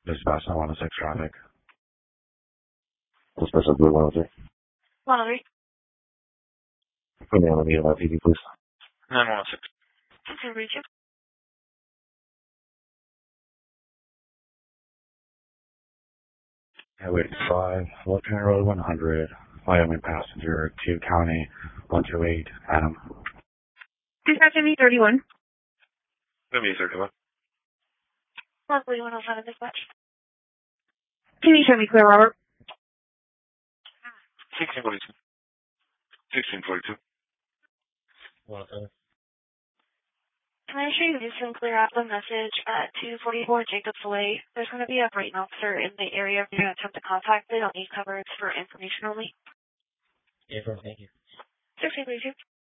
Dispatch 106 traffic. Dispatch Blue 103. 103. Put me on the PD, please. 916. Okay, reach you. Highway 5, Left Hand Road 100, Wyoming passenger, 2 County, 128, Adam. Dispatch ME31. ME31. Lovely 107 dispatch. Can you show me clear, Robert? 1642. 1642. 107. Can I show you this and clear out the message at 244 Jacobs Way? There's going to be a Brighton officer in the area. If you're going to attempt to contact, they don't need coverage for information only. Yeah, thank you. 1632.